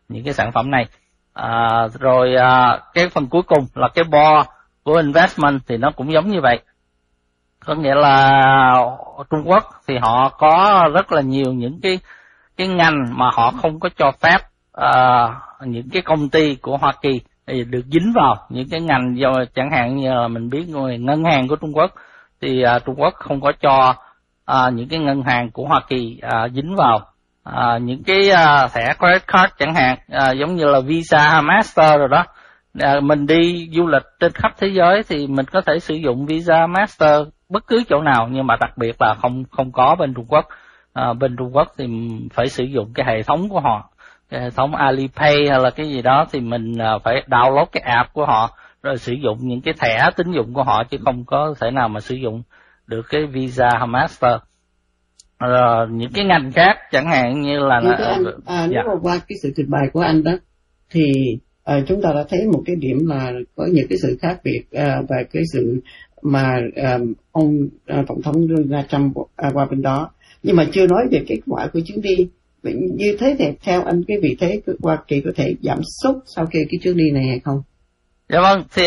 những cái sản phẩm này. Rồi cái phần cuối cùng là cái board của investment thì nó cũng giống như vậy. Có nghĩa là Trung Quốc thì họ có rất là nhiều những cái ngành mà họ không có cho phép những cái công ty của Hoa Kỳ thì được dính vào những cái ngành, chẳng hạn như là mình biết ngân hàng của Trung Quốc thì Trung Quốc không có cho những cái ngân hàng của Hoa Kỳ dính vào những cái thẻ credit card chẳng hạn, giống như là Visa, Master rồi đó. Mình đi du lịch trên khắp thế giới thì mình có thể sử dụng Visa, Master bất cứ chỗ nào, nhưng mà đặc biệt là không có bên Trung Quốc. Bên Trung Quốc thì phải sử dụng cái hệ thống của họ, cái hệ thống Alipay hay là cái gì đó, thì mình phải download cái app của họ rồi sử dụng những cái thẻ tín dụng của họ, chứ không có thể nào mà sử dụng được cái Visa hay Master. Những cái ngành khác chẳng hạn như là nếu mà qua cái sự trình bày của anh đó thì chúng ta đã thấy một cái điểm là có những cái sự khác biệt về cái sự mà ông tổng thống Donald Trump qua bên đó, nhưng mà chưa nói về kết quả của chuyến đi. Như thế thì theo anh cái vị thế của Hoa Kỳ có thể giảm sút sau khi cái chuyến đi này hay không? Dạ vâng, thì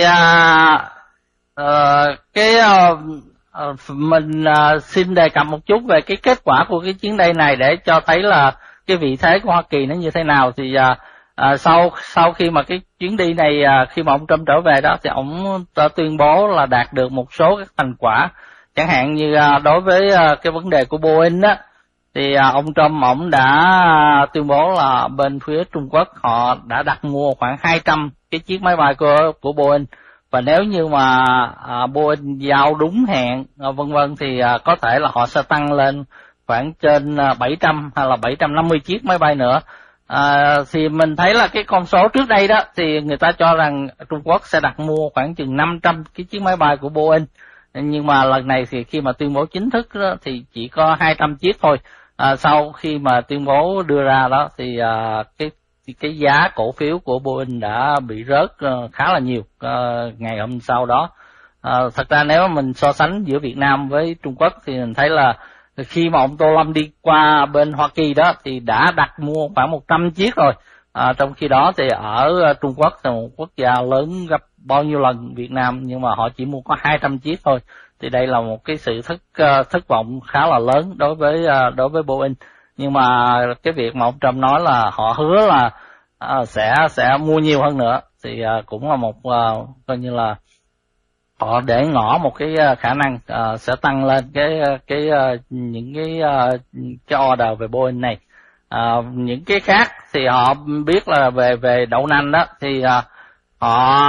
mình xin đề cập một chút về cái kết quả của cái chuyến đi này để cho thấy là cái vị thế của Hoa Kỳ nó như thế nào. Thì sau khi mà cái chuyến đi này, khi mà ông Trump trở về đó, thì ông đã tuyên bố là đạt được một số các thành quả, chẳng hạn như đối với cái vấn đề của Boeing đó, thì ông Trump ông đã tuyên bố là bên phía Trung Quốc họ đã đặt mua khoảng 200 cái chiếc máy bay của Boeing, và nếu như mà Boeing giao đúng hẹn vân vân thì có thể là họ sẽ tăng lên khoảng trên 700 hay là 750 chiếc máy bay nữa. Thì mình thấy là cái con số trước đây đó thì người ta cho rằng Trung Quốc sẽ đặt mua khoảng chừng 500 cái chiếc máy bay của Boeing, nhưng mà lần này thì khi mà tuyên bố chính thức đó, thì chỉ có 200 chiếc thôi. Sau khi mà tuyên bố đưa ra đó thì cái giá cổ phiếu của Boeing đã bị rớt khá là nhiều ngày hôm sau đó. Thật ra nếu mà mình so sánh giữa Việt Nam với Trung Quốc thì mình thấy là khi mà ông Tô Lâm đi qua bên Hoa Kỳ đó thì đã đặt mua khoảng 100 chiếc rồi. Trong khi đó thì ở Trung Quốc là một quốc gia lớn gấp bao nhiêu lần Việt Nam, nhưng mà họ chỉ mua có 200 chiếc thôi. Thì đây là một cái sự thất vọng khá là lớn đối với Boeing. Nhưng mà cái việc mà ông Trump nói là họ hứa là sẽ mua nhiều hơn nữa thì cũng là một coi như là họ để ngỏ một cái khả năng sẽ tăng lên những cái order về Boeing này. Những cái khác thì họ biết là về đậu nành đó thì họ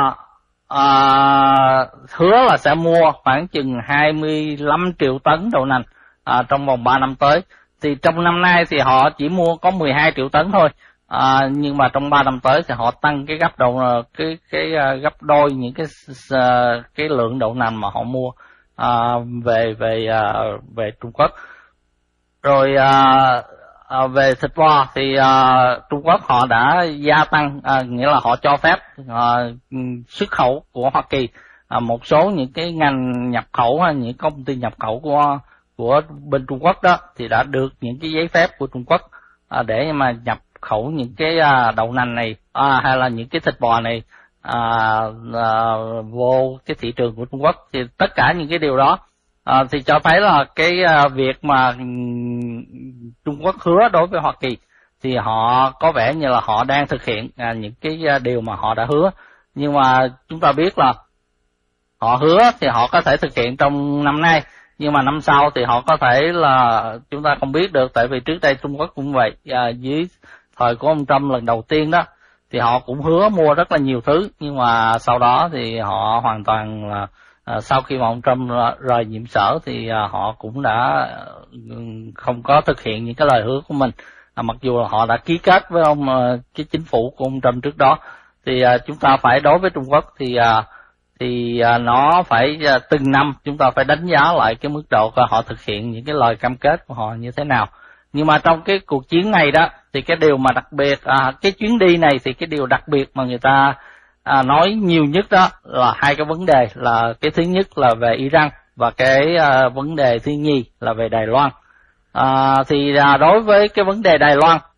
hứa là sẽ mua khoảng chừng 25 triệu tấn đậu nành trong vòng 3 năm tới. Thì trong năm nay thì họ chỉ mua có 12 triệu tấn thôi. Nhưng mà trong 3 năm tới thì họ tăng cái gấp đôi những cái lượng đậu nành mà họ mua về Trung Quốc. Rồi về thịt bò thì Trung Quốc họ đã gia tăng, nghĩa là họ cho phép xuất khẩu của Hoa Kỳ một số những cái ngành nhập khẩu hay những công ty nhập khẩu của bên Trung Quốc đó thì đã được những cái giấy phép của Trung Quốc để mà nhập khẩu những cái đậu nành này hay là những cái thịt bò này vô cái thị trường của Trung Quốc. Thì tất cả những cái điều đó thì cho thấy là cái việc mà Trung Quốc hứa đối với Hoa Kỳ thì họ có vẻ như là họ đang thực hiện những cái điều mà họ đã hứa. Nhưng mà chúng ta biết là họ hứa thì họ có thể thực hiện trong năm nay, nhưng mà năm sau thì họ có thể là chúng ta không biết được. Tại vì trước đây Trung Quốc cũng vậy, dưới thời của ông Trump lần đầu tiên đó thì họ cũng hứa mua rất là nhiều thứ, nhưng mà sau đó thì họ hoàn toàn là sau khi mà ông Trump rời nhiệm sở thì họ cũng đã không có thực hiện những cái lời hứa của mình, mặc dù là họ đã ký kết với cái chính phủ của ông Trump trước đó. Thì chúng ta phải đối với Trung Quốc thì nó phải từng năm chúng ta phải đánh giá lại cái mức độ của họ thực hiện những cái lời cam kết của họ như thế nào. Nhưng mà trong cái cuộc chiến này đó thì cái điều mà đặc biệt cái chuyến đi này thì cái điều đặc biệt mà người ta nói nhiều nhất đó là hai cái vấn đề, là cái thứ nhất là về Iran và cái vấn đề thứ nhì là về Đài Loan. Thì đối với cái vấn đề Đài Loan